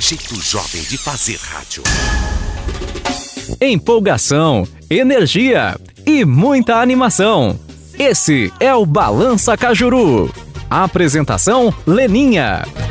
Jeito jovem de fazer rádio. Empolgação, energia e muita animação. Esse é o Balança Cajuru. Apresentação: Leninha.